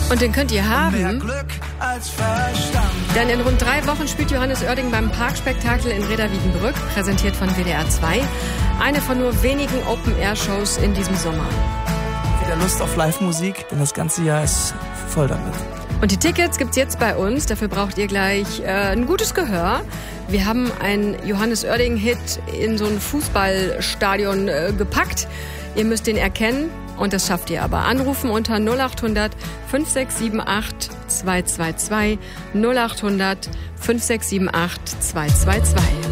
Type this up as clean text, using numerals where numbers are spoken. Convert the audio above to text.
Und den könnt ihr haben. Mehr Glück als Verstand. Denn in rund 3 Wochen spielt Johannes Oerding beim Parkspektakel in Reda-Wiedenbrück, präsentiert von WDR 2. Eine von nur wenigen Open-Air-Shows in diesem Sommer. Wieder Lust auf Live-Musik, denn das ganze Jahr ist voll damit. Und die Tickets gibt's jetzt bei uns. Dafür braucht ihr gleich ein gutes Gehör. Wir haben einen Johannes Oerding-Hit in so ein Fußballstadion gepackt. Ihr müsst den erkennen und das schafft ihr aber. Anrufen unter 0800 5678 222 0800 5678 222.